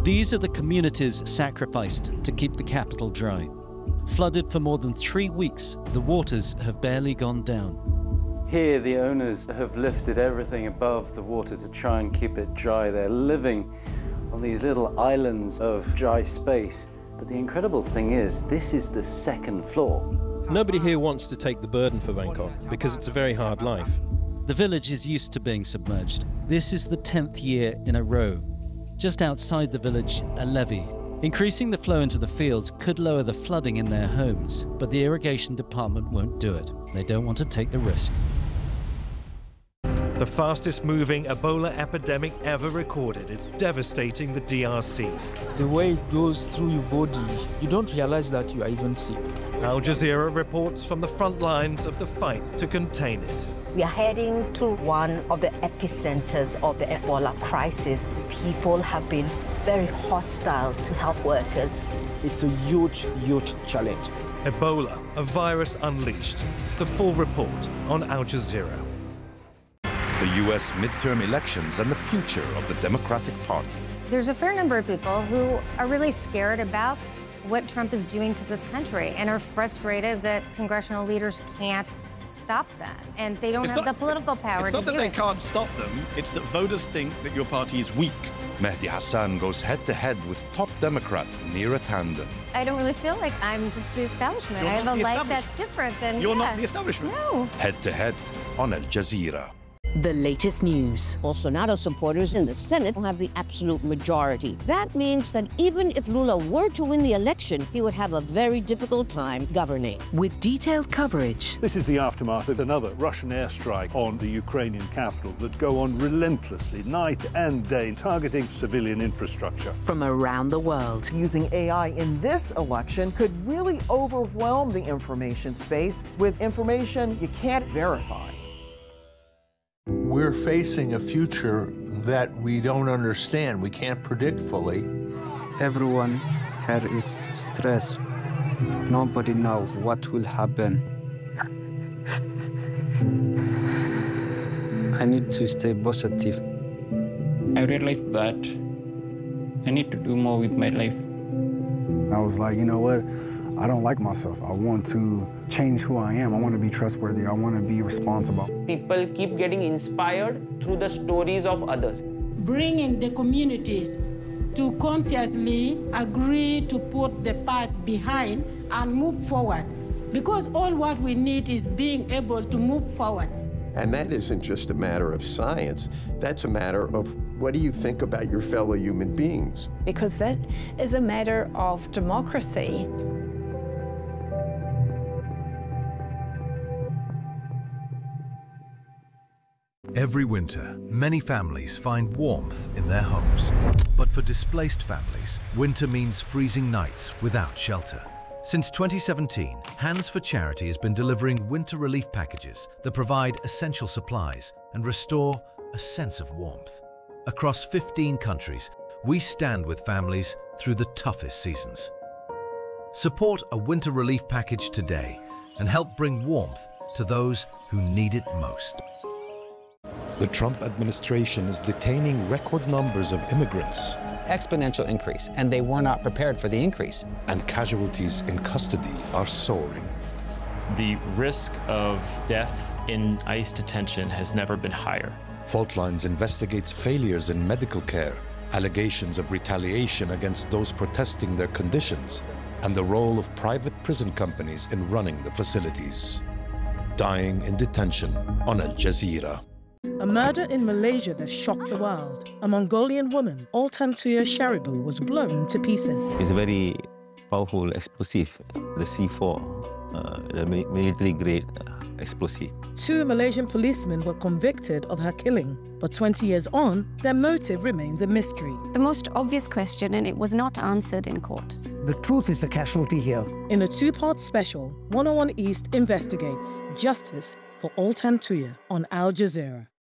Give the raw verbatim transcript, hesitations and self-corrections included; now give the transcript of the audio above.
These are the communities sacrificed to keep the capital dry. Flooded for more than three weeks, the waters have barely gone down. Here, the owners have lifted everything above the water to try and keep it dry. They're living on these little islands of dry space. But the incredible thing is, this is the second floor. Nobody here wants to take the burden for Bangkok because it's a very hard life. The village is used to being submerged. This is the tenth year in a row. Just outside the village, a levee. Increasing the flow into the fields could lower the flooding in their homes, but the irrigation department won't do it. They don't want to take the risk. The fastest moving Ebola epidemic ever recorded is devastating the D R C. The way it goes through your body, you don't realize that you are even sick. Al Jazeera reports from the front lines of the fight to contain it. We are heading to one of the epicenters of the Ebola crisis. People have been very hostile to health workers. It's a huge, huge challenge. Ebola, a virus unleashed. The full report on Al Jazeera. The U S midterm elections and the future of the Democratic Party. There's a fair number of people who are really scared about what Trump is doing to this country and are frustrated that congressional leaders can't stop them, and they don't it's have not, the political power it's to not that do they it. can't stop them, it's that voters think that your party is weak. Mehdi Hassan goes head-to-head with top Democrat Neera Tanden. I don't really feel like I'm just the establishment. You're I have not a the life that's different than You're yeah. not the establishment. No. Head-to-head on Al Jazeera. The latest news. Bolsonaro supporters in the Senate will have the absolute majority. That means that even if Lula were to win the election, he would have a very difficult time governing. With detailed coverage. This is the aftermath of another Russian airstrike on the Ukrainian capital that go on relentlessly, night and day, targeting civilian infrastructure. From around the world. Using A I in this election could really overwhelm the information space with information you can't verify. We're facing a future that we don't understand, we can't predict fully. Everyone here is stressed. Nobody knows what will happen. I need to stay positive. I realized that I need to do more with my life. I was like, you know what? I don't like myself. I want to change who I am. I want to be trustworthy. I want to be responsible. People keep getting inspired through the stories of others. Bringing the communities to consciously agree to put the past behind and move forward. Because all what we need is being able to move forward. And that isn't just a matter of science. That's a matter of what do you think about your fellow human beings? Because that is a matter of democracy. Every winter, many families find warmth in their homes. But for displaced families, winter means freezing nights without shelter. Since twenty seventeen, Hands for Charity has been delivering winter relief packages that provide essential supplies and restore a sense of warmth. Across fifteen countries, we stand with families through the toughest seasons. Support a winter relief package today and help bring warmth to those who need it most. The Trump administration is detaining record numbers of immigrants. Exponential increase, and they were not prepared for the increase. And casualties in custody are soaring. The risk of death in ICE detention has never been higher. Fault Lines investigates failures in medical care, allegations of retaliation against those protesting their conditions, and the role of private prison companies in running the facilities. Dying in detention on Al Jazeera. A murder in Malaysia that shocked the world. A Mongolian woman, Altantuya Sharibu, was blown to pieces. It's a very powerful explosive, the C four, uh, the military-grade uh, explosive. Two Malaysian policemen were convicted of her killing, but twenty years on, their motive remains a mystery. The most obvious question, and it was not answered in court. The truth is the casualty here. In a two-part special, one oh one East investigates justice for Altantuya on Al Jazeera.